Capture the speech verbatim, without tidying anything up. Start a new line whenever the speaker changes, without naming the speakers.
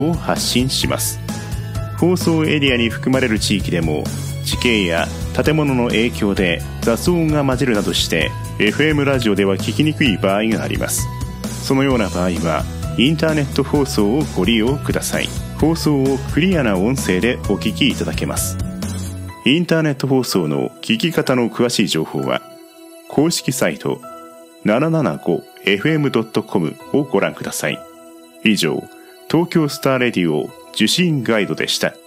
を発信します。放送エリアに含まれる地域でも地形や建物の影響で雑音が混じるなどして エフエム ラジオでは聞きにくい場合があります。そのような場合はインターネット放送をご利用ください。放送をクリアな音声でお聞きいただけます。インターネット放送の聞き方の詳しい情報は公式サイト ななななごエフエムドットコム をご覧ください。以上、東京スターレディオ受信ガイドでした。